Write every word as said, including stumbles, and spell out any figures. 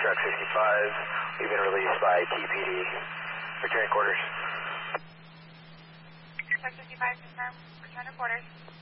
Truck fifty-five, we've been released by T P D. Returning quarters. Truck fifty-five, confirm, return to quarters.